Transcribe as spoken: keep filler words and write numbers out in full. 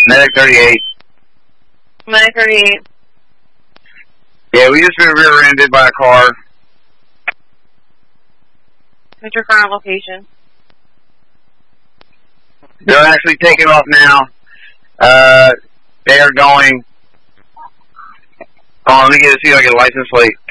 Medic thirty-eight. Medic thirty-eight. Yeah, we just been rear-ended by a car. What's your current location? They're actually taking off now. Uh, they are going... Oh, let me get see if I get a license plate.